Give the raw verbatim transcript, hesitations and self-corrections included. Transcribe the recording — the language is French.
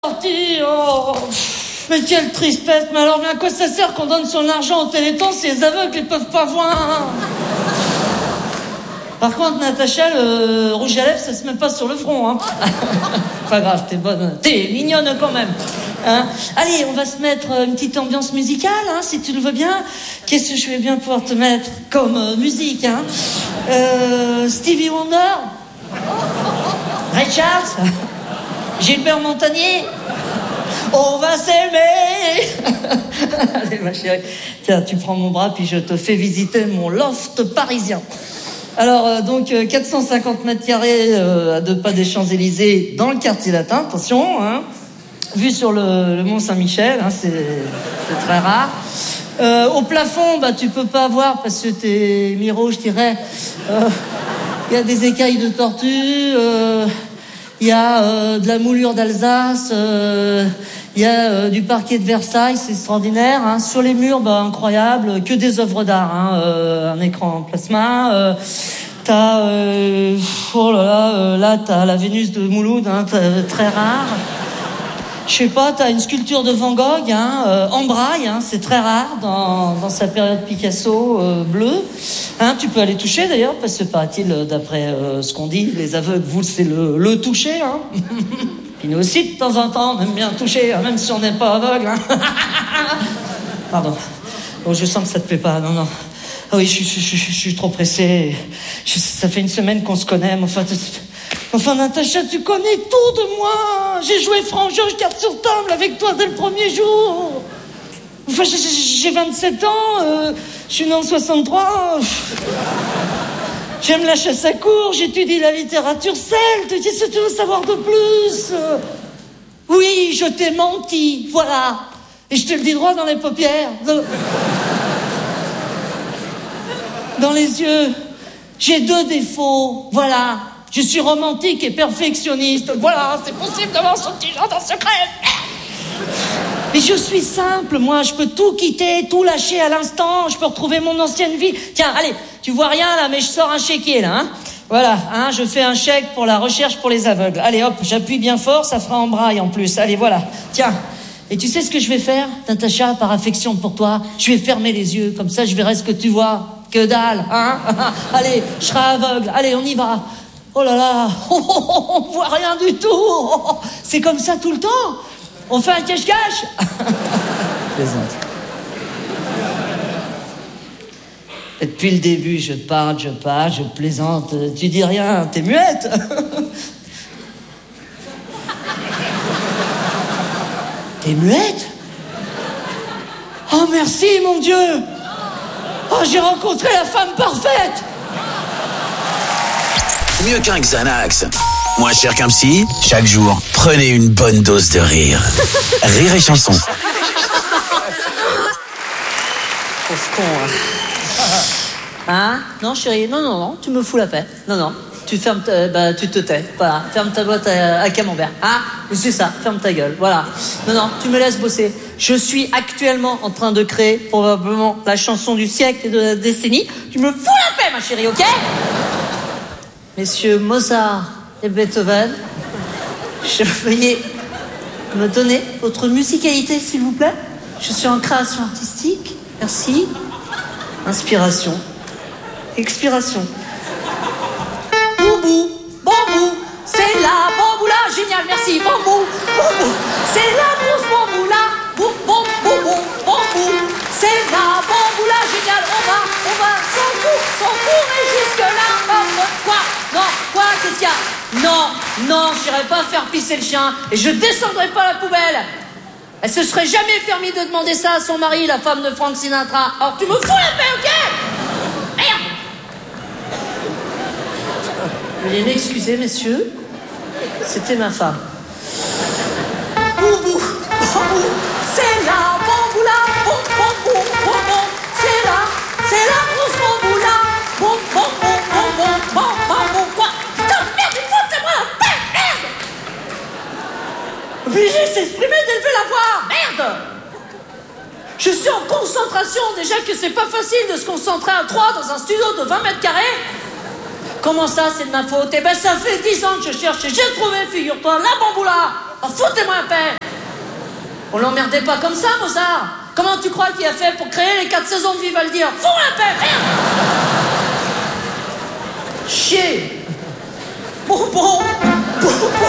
Sorti, oh, mais quelle tristesse. Mais alors, mais à quoi ça sert qu'on donne son argent au Téléthon si les aveugles ne peuvent pas voir? Par contre, Natacha, le rouge à lèvres, ça se met pas sur le front, hein. Pas grave, t'es bonne, t'es mignonne quand même, hein. Allez, on va se mettre une petite ambiance musicale, hein, si tu le veux bien. Qu'est-ce que je vais bien pouvoir te mettre comme euh, musique, hein? euh, Stevie Wonder, Ray Charles, Gilbert Montagnier. On va s'aimer. Allez, ma chérie, tiens, tu prends mon bras puis je te fais visiter mon loft parisien. Alors, euh, donc, euh, quatre cent cinquante mètres carrés euh, à deux pas des Champs-Élysées dans le quartier latin, attention, hein. Vue sur le, le Mont Saint-Michel, hein, c'est, c'est très rare. Euh, au plafond, bah, tu peux pas voir parce que t'es Miro, je dirais. Il euh, y a des écailles de tortue, il euh, y a euh, de la moulure d'Alsace, il euh, y a euh, du parquet de Versailles, c'est extraordinaire, hein. Sur les murs, bah, incroyable, que des œuvres d'art, hein. euh, un écran en plasma. Euh, t'as, euh, oh là là, euh, là t'as la Vénus de Mouloud, hein, très rare. Je sais pas, t'as une sculpture de Van Gogh, hein, euh, en braille, hein, c'est très rare dans, dans sa période Picasso euh, bleue. Hein, tu peux aller toucher d'ailleurs, parce que paraît-il, d'après euh, ce qu'on dit, les aveugles, vous, c'est le, le toucher. Hein. Puis nous aussi, de temps en temps, on aime bien toucher, hein, même si on n'est pas aveugle. Hein. Pardon. Oh, je sens que ça te plaît pas, non, non. Ah oui, je, je, je, je, je suis trop pressé. Je, ça fait une semaine qu'on se connaît, mais enfin... Enfin, Natacha, tu connais tout de moi. J'ai joué franc-jeu, je carte sur table avec toi dès le premier jour. Enfin, j'ai vingt-sept ans, euh, je suis né en soixante-trois. J'aime la chasse à courre, j'étudie la littérature celte. Qu'est-ce que tu veux savoir de plus? Oui, je t'ai menti, voilà. Et je te le dis droit dans les paupières. Dans les yeux. J'ai deux défauts, voilà. Je suis romantique et perfectionniste. Voilà, c'est possible d'avoir son petit jardin secret. Mais je suis simple, moi. Je peux tout quitter, tout lâcher à l'instant. Je peux retrouver mon ancienne vie. Tiens, allez, tu vois rien là, mais je sors un chéquier là. Hein. Voilà, hein, je fais un chèque pour la recherche pour les aveugles. Allez, hop, j'appuie bien fort, ça fera en braille en plus. Allez, voilà, tiens. Et tu sais ce que je vais faire, Natacha, par affection pour toi? Je vais fermer les yeux, comme ça je verrai ce que tu vois. Que dalle, hein. Allez, je serai aveugle. Allez, on y va. Oh là là, oh, oh, oh, on voit rien du tout. Oh, oh, c'est comme ça tout le temps. On fait un cache-cache. Plaisante. Et depuis le début, je parle, je parle, je plaisante. Tu dis rien, t'es muette. T'es muette? Oh merci, mon Dieu. Oh, j'ai rencontré la femme parfaite. Mieux qu'un Xanax, moins cher qu'un psy, chaque jour, prenez une bonne dose de rire. Rire et chanson. Pauvre con, hein. Hein? Non, chérie, non, non, non, tu me fous la paix. Non, non, tu fermes ta, bah, tu te tais. Voilà, ferme ta boîte à, à camembert. Hein? C'est ça, ferme ta gueule, voilà. Non, non, tu me laisses bosser. Je suis actuellement en train de créer probablement la chanson du siècle et de la décennie. Tu me fous la paix, ma chérie, ok? Messieurs Mozart et Beethoven, je veuillez me donner votre musicalité, s'il vous plaît. Je suis en création artistique. Merci. Inspiration. Expiration. Boubou, bambou, c'est la bamboula. Génial, merci. Bambou, bambou, c'est la grosse bamboula. Boum, boum, boum, boum, bambou, c'est la bamboula. Génial, on va, on va, sans coup, sans coup, et jusque-là, hop, quoi? Non, quoi, qu'est-ce qu'il y a? Non, non, j'irai pas faire pisser le chien et je descendrai pas la poubelle. Elle se serait jamais permis de demander ça à son mari, la femme de Frank Sinatra. Alors tu me fous la paix, ok? Merde. Veuillez m'excuser, messieurs. C'était ma femme. Boubou, bambou, c'est la bamboula. Boum, boum, boum, boum, boum. C'est la, c'est la grosse bamboula. Boum, boum, boum, boum, boum, boum, boum, boum, quoi? Putain, merde, il faut que moi la paix, merde! Obligé de s'exprimer, d'élever la voix, merde! Je suis en concentration, déjà que c'est pas facile de se concentrer à trois dans un studio de vingt mètres carrés. Comment ça, c'est de ma faute? Eh ben, ça fait dix ans que je cherche et j'ai trouvé, figure-toi, la bamboula. Oh, foutez-moi un paix. On l'emmerdait pas comme ça, Mozart. Comment tu crois qu'il a fait pour créer les quatre saisons de Vivaldi? Fous un paix, merde. Chier. Bon, bon, bon, bon.